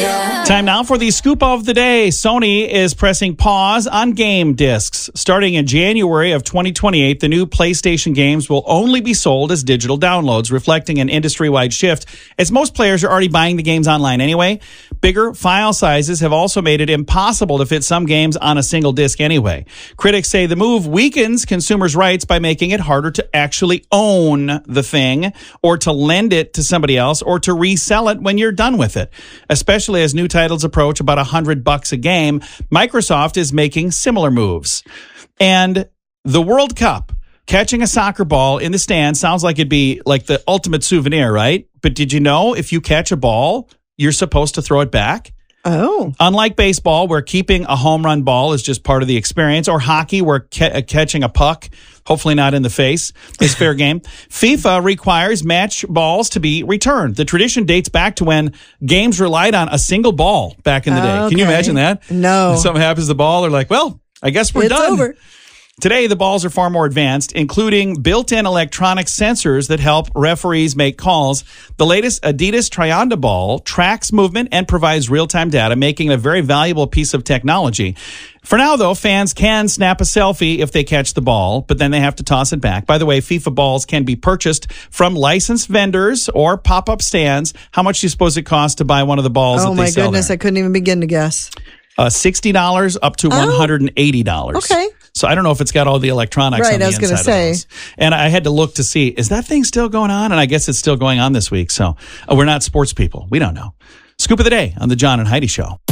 Yeah. Time now for the scoop of the day. Sony is pressing pause on game discs. Starting in January of 2028, the new PlayStation games will only be sold as digital downloads, reflecting an industry-wide shift, as most players are already buying the games online anyway. Bigger file sizes have also made it impossible to fit some games on a single disc anyway. Critics say the move weakens consumers' rights by making it harder to actually own the thing, or to lend it to somebody else, or to resell it when you're done with it. Especially as new titles approach about $100 a game, Microsoft is making similar moves. And the World Cup, catching a soccer ball in the stands sounds like it'd be like the ultimate souvenir, right? But did you know if you catch a ball, you're supposed to throw it back? Oh. Unlike baseball, where keeping a home run ball is just part of the experience, or hockey, where catching a puck, hopefully not in the face, is fair game, FIFA requires match balls to be returned. The tradition dates back to when games relied on a single ball back in the day. Can you imagine that? No. If something happens to the ball, they're like, well, I guess we're done. It's over. Today, the balls are far more advanced, including built-in electronic sensors that help referees make calls. The latest Adidas Trianda ball tracks movement and provides real-time data, making it a very valuable piece of technology. For now, though, fans can snap a selfie if they catch the ball, but then they have to toss it back. By the way, FIFA balls can be purchased from licensed vendors or pop-up stands. How much do you suppose it costs to buy one of the balls that they sell? Oh, my goodness. there? I couldn't even begin to guess. $60 up to $180. Okay. So I don't know if it's got all the electronics on the inside of those. And I had to look to see, is that thing still going on? And I guess it's still going on this week. So we're not sports people. We don't know. Scoop of the day on the John and Heidi Show.